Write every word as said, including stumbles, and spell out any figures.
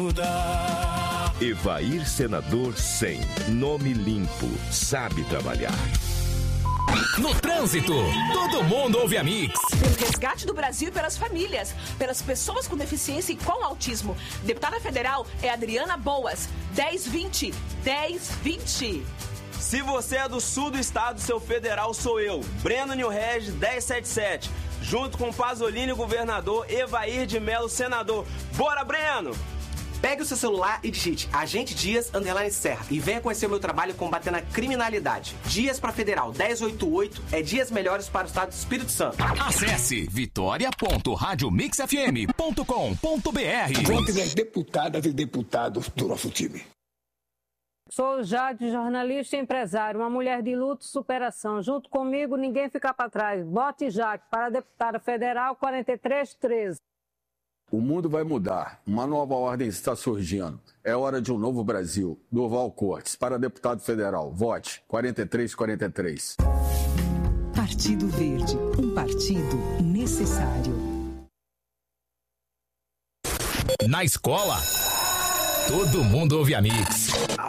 Evair Senador cem. Nome limpo. Sabe trabalhar. No trânsito, todo mundo ouve a Mix. Pelo resgate do Brasil e pelas famílias, pelas pessoas com deficiência e com autismo. Deputada federal é Adriana Boas, dez vinte, dez vinte. Se você é do sul do estado, seu federal sou eu, Breno Nilreg, dez setenta e sete. Junto com Pasolini, governador, Evair de Mello, senador. Bora, Breno! Pegue o seu celular e digite Agente Dias Underline Serra e venha conhecer o meu trabalho combatendo a criminalidade. Dias para Federal dez oitenta e oito é dias melhores para o estado do Espírito Santo. Acesse vitória ponto rádio mix f m ponto com ponto b r. Vote nas deputadas e deputados do nosso time. Sou Jade, jornalista e empresário, uma mulher de luto e superação. Junto comigo, ninguém fica para trás. Bote Jaque para a deputada federal quarenta e três treze. O mundo vai mudar. Uma nova ordem está surgindo. É hora de um novo Brasil. Durval Cortes, para deputado federal. Vote quarenta e três quarenta e três. Partido Verde, um partido necessário. Na escola, todo mundo ouve a Mix.